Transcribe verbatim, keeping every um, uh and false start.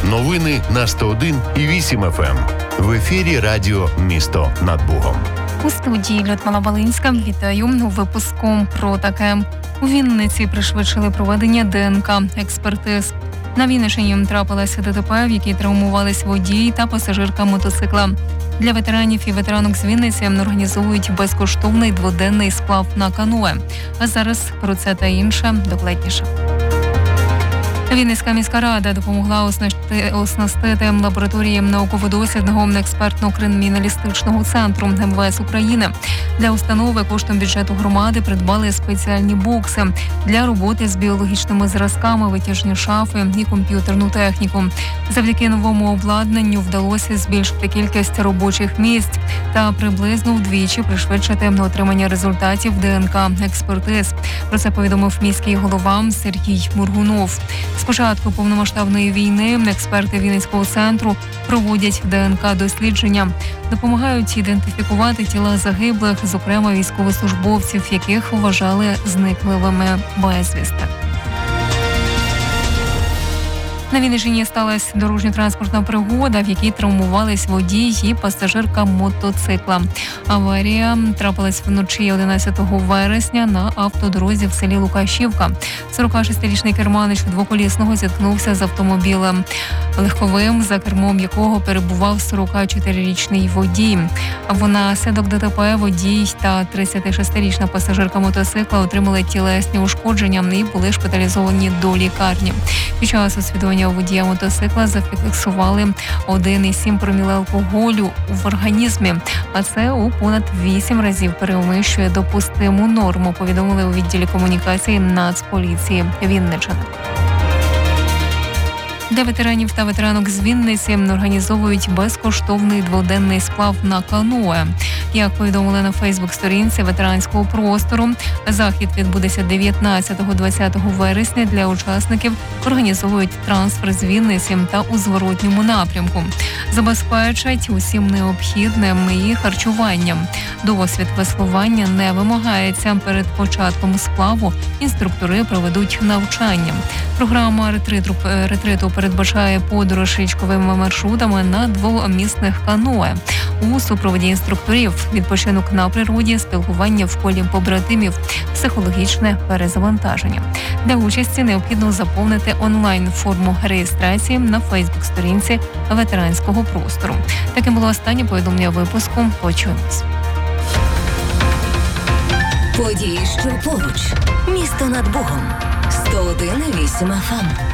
Новини на сто один і вісім еф ем. В ефірі радіо «Місто над Богом». У студії Людмила Балинська. Вітаю у випуску про таке. У Вінниці пришвидшили проведення де ен ка-експертиз. На Вінниччині трапилася де те пе, в якій травмувались водій та пасажирка мотоцикла. Для ветеранів і ветеранок з Вінниці організовують безкоштовний дводенний сплав на каное. А зараз про це та інше докладніше. Вінницька міська рада допомогла оснастити лабораторієм науково-дослідного експертно-криміналістичного центру ем ве ес України. Для установи коштом бюджету громади придбали спеціальні бокси для роботи з біологічними зразками, витяжні шафи і комп'ютерну техніку. Завдяки новому обладнанню вдалося збільшити кількість робочих місць та приблизно вдвічі пришвидшити отримання результатів де ен ка-експертиз. Про це повідомив міський голова Сергій Моргунов. З початку повномасштабної війни експерти Вінницького центру проводять де ен ка-дослідження, допомагають ідентифікувати тіла загиблих, зокрема військовослужбовців, яких вважали зникливими безвісти. На Вінниччині сталася дорожньо-транспортна пригода, в якій травмувались водій і пасажирка мотоцикла. Аварія трапилась вночі одинадцятого вересня на автодорозі в селі Лукашівка. сорокашестирічний керманич двоколісного зіткнувся з автомобілем легковим, за кермом якого перебував сорокачотирирічний водій. Внаслідок де те пе водій та тридцятишестирічна пасажирка мотоцикла отримали тілесні ушкодження і були шпиталізовані до лікарні. Під час освідування у водія мотоцикла зафіксували один цілих сім проміле алкоголю в організмі, а це у понад вісім разів перевищує допустиму норму, повідомили у відділі комунікації Нацполіції Вінниччини. Для ветеранів та ветеранок з Вінниці організовують безкоштовний дводенний сплав на каное. Як повідомили на Фейсбук-сторінці ветеранського простору, захід відбудеться дев'ятнадцятого-двадцятого вересня. Для учасників організовують трансфер з Вінниці та у зворотньому напрямку. Забезпечать усім необхідним і харчуванням. Досвід веслування не вимагається. Перед початком сплаву інструктори проведуть навчання. Програма ретриту, ретриту передбачає подорож річковими маршрутами на двомісних каное. У супроводі інструкторів відпочинок на природі, спілкування в колі побратимів, психологічне перезавантаження. Для участі необхідно заповнити онлайн-форму реєстрації на Фейсбук-сторінці ветеранського простору. Таким було останнє повідомлення випуску. Почуємось. Події, що поруч. Місто над Богом. сто один і вісім еф ем.